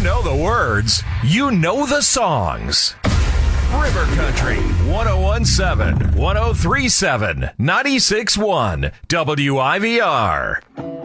know the words, you know the songs. River Country 1017, 1037, 96.1 WIVR.